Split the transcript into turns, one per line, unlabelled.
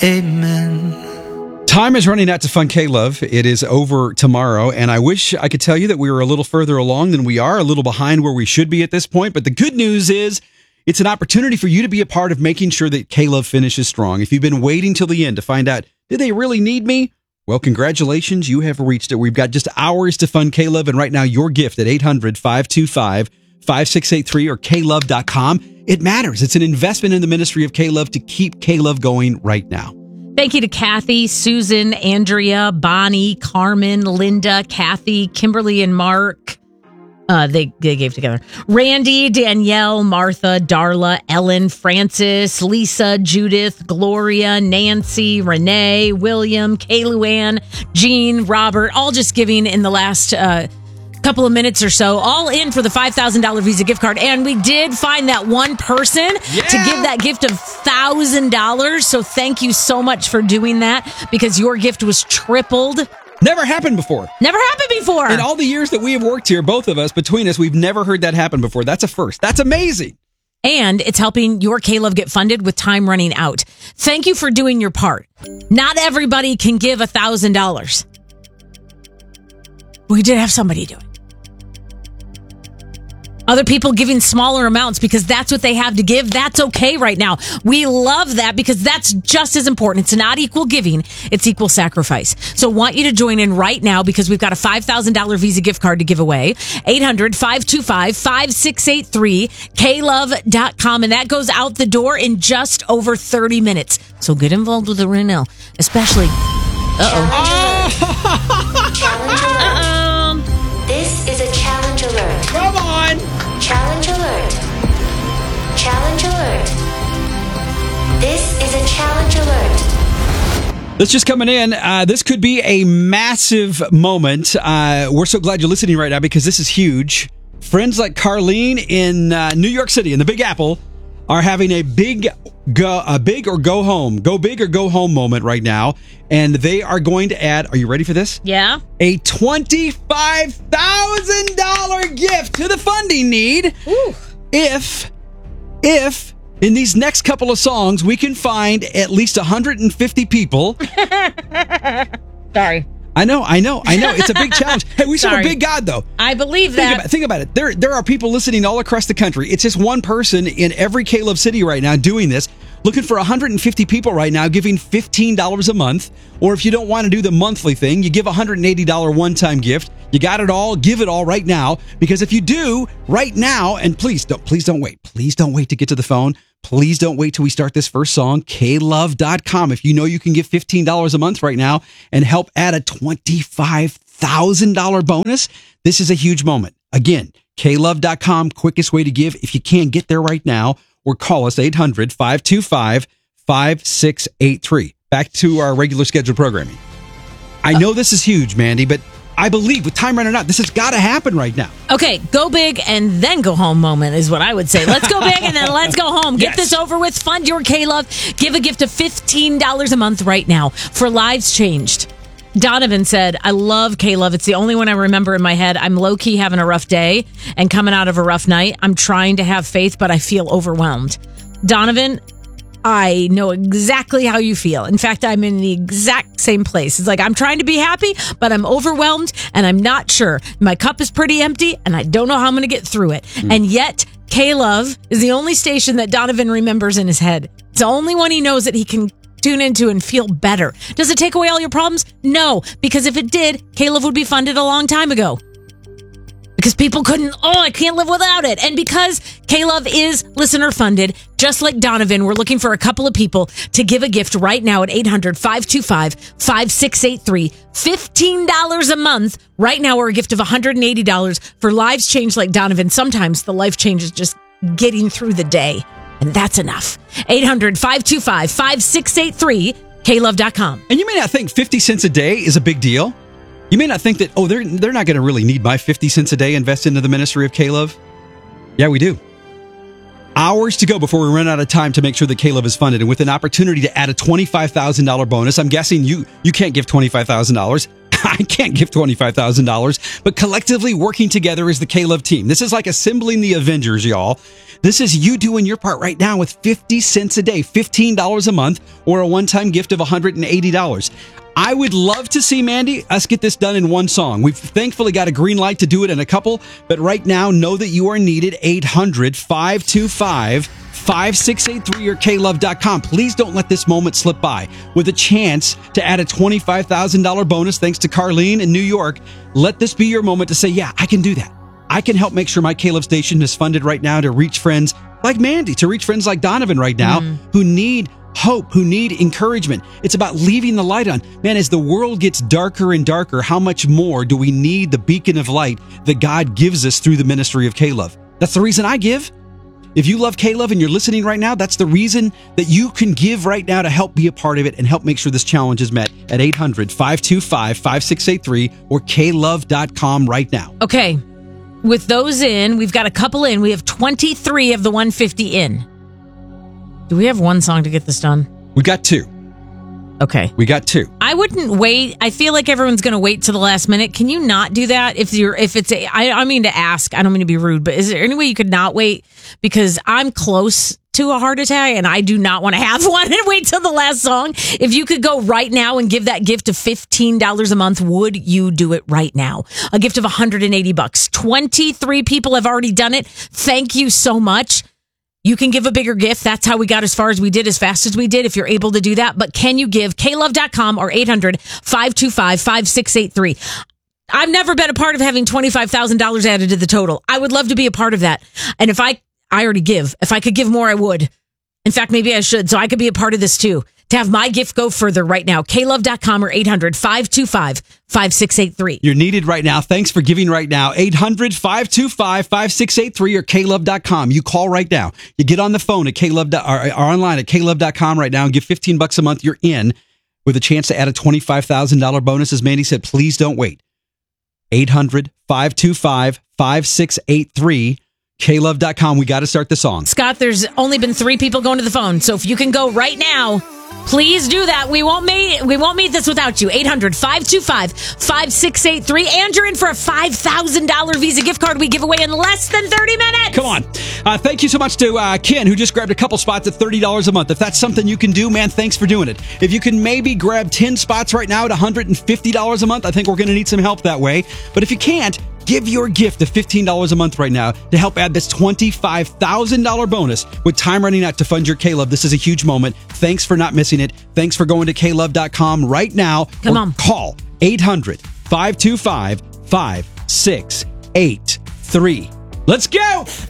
Amen.
Time is running out to Fund K-Love. It is over tomorrow, and I wish I could tell you that we were a little further along than we are, a little behind where we should be at this point. But the good news is it's an opportunity for you to be a part of making sure that K-Love finishes strong. If you've been waiting till the end to find out, did they really need me? Well, congratulations. You have reached it. We've got just hours to fund K-Love, and right now your gift at 800-525-5683 or klove.com. It matters. It's an investment in the ministry of K-Love to keep K-Love going right now.
Thank you to Kathy, Susan, Andrea, Bonnie, Carmen, Linda, Kathy, Kimberly, and Mark. They gave together. Randy, Danielle, Martha, Darla, Ellen, Francis, Lisa, Judith, Gloria, Nancy, Renee, William, Kayluann, Jean, Robert, all just giving in the last couple of minutes or so, all in for the $5,000 Visa gift card. And we did find that one person to give that gift of $1,000. So thank you so much for doing that, because your gift was tripled.
Never happened before.
Never happened before.
In all the years that we have worked here, both of us, between us, we've never heard that happen before. That's a first. That's amazing.
And it's helping your K-Love get funded with time running out. Thank you for doing your part. Not everybody can give $1,000. We did have somebody do it. Other people giving smaller amounts because that's what they have to give. That's okay right now. We love that because that's just as important. It's not equal giving. It's equal sacrifice. So I want you to join in right now because we've got a $5,000 Visa gift card to give away. 800-525-5683, klove.com. And that goes out the door in just over 30 minutes. So get involved with it right now. Especially...
Challenge alert. This is a challenge alert.
Come on.
Challenge alert. Challenge alert. This is a challenge alert.
That's just coming in. This could be a massive moment. We're so glad you're listening right now because this is huge. Friends like Carlene in New York City in the Big Apple are having a big or go home moment right now, and they are going to add, are you ready for this?
Yeah.
A $25,000 gift to the funding need.
Ooh.
If in these next couple of songs we can find at least 150 people.
Sorry.
I know. It's a big challenge. Hey, we serve a big God, though.
I believe that.
Think about it. There are people listening all across the country. It's just one person in every K-Love city right now doing this. Looking for 150 people right now giving $15 a month. Or if you don't want to do the monthly thing, you give a $180 one-time gift. You got it all. Give it all right now. Because if you do right now, and please don't wait. Please don't wait to get to the phone. Please don't wait till we start this first song. klove.com. If you know you can give $15 a month right now and help add a $25,000 bonus, this is a huge moment. Again, klove.com, quickest way to give. If you can't get there right now, or call us 800-525-5683. Back to our regular scheduled programming. I know this is huge, Mandy, but I believe with time running out, this has got to happen right now.
Okay, go big and then go home moment is what I would say. Let's go big and then let's go home. Get this over with. Fund your K-Love. Give a gift of $15 a month right now for Lives Changed. Donovan said, I love K-Love. It's the only one I remember in my head. I'm low-key having a rough day and coming out of a rough night. I'm trying to have faith, but I feel overwhelmed. Donovan, I know exactly how you feel. In fact, I'm in the exact same place. It's like I'm trying to be happy, but I'm overwhelmed and I'm not sure. My cup is pretty empty and I don't know how I'm going to get through it. And yet, K-Love is the only station that Donovan remembers in his head. It's the only one he knows that he can tune into and feel better. Does it take away all your problems? No, because if it did, K-Love would be funded a long time ago. Because people couldn't, I can't live without it. And because K-Love is listener funded, just like Donovan, we're looking for a couple of people to give a gift right now at 800-525-5683. $15 a month right now, or a gift of $180 for Lives Changed like Donovan. Sometimes the life change is just getting through the day. And that's enough. 800-525-5683, klove.com.
And you may not think 50 cents a day is a big deal. You may not think that, they're not going to really need my 50 cents a day invest into the ministry of K-Love. Yeah, we do. Hours to go before we run out of time to make sure that K-Love is funded. And with an opportunity to add a $25,000 bonus, I'm guessing you can't give $25,000. I can't give $25,000. But collectively working together as the K-Love team. This is like assembling the Avengers, y'all. This is you doing your part right now with 50 cents a day, $15 a month, or a one-time gift of $180. I would love to see, Mandy, us get this done in one song. We've thankfully got a green light to do it in a couple, but right now, know that you are needed. 800-525-5683 or klove.com. Please don't let this moment slip by. With a chance to add a $25,000 bonus thanks to Carlene in New York, let this be your moment to say, yeah, I can do that. I can help make sure my K-Love station is funded right now to reach friends like Mandy, to reach friends like Donovan right now who need hope, who need encouragement. It's about leaving the light on. Man, as the world gets darker and darker, how much more do we need the beacon of light that God gives us through the ministry of K-Love? That's the reason I give. If you love K-Love and you're listening right now, that's the reason that you can give right now to help be a part of it and help make sure this challenge is met at 800-525-5683 or klove.com right now.
Okay. With those in, we've got a couple in. We have 23 of the 150 in. Do we have one song to get this done?
We got two.
Okay.
We got two.
I wouldn't wait. I feel like everyone's going to wait to the last minute. Can you not do that? I mean to ask, I don't mean to be rude, but is there any way you could not wait? Because I'm close to a heart attack and I do not want to have one and wait till the last song. If you could go right now and give that gift of $15 a month, would you do it right now? A gift of $180. 23 people have already done it. Thank you so much. You can give a bigger gift. That's how we got as far as we did, as fast as we did, if you're able to do that. But can you give? klove.com or 800-525-5683. I've never been a part of having $25,000 added to the total. I would love to be a part of that. And if I already give. If I could give more, I would. In fact, maybe I should, so I could be a part of this too. To have my gift go further right now, klove.com or 800-525-5683.
You're needed right now. Thanks for giving right now. 800-525-5683 or klove.com. You call right now. You get on the phone at klove or online at klove.com right now and give $15 a month. You're in with a chance to add a $25,000 bonus. As Mandy said, please don't wait. 800-525-5683. klove.com. We got to start the song.
Scott, there's only been 3 people going to the phone, so if you can go right now, please do that. We won't meet this without you. 800-525-5683. And you're in for a $5,000 Visa gift card we give away in less than 30 minutes.
Come on. Thank you so much to Ken, who just grabbed a couple spots at $30 a month. If that's something you can do, man, thanks for doing it. If you can maybe grab 10 spots right now at $150 a month, I think we're going to need some help that way. But if you can't, give your gift of $15 a month right now to help add this $25,000 bonus with time running out to fund your K-Love. This is a huge moment. Thanks for not missing it. Thanks for going to klove.com right now.
Come on.
Call 800-525-5683. Let's go!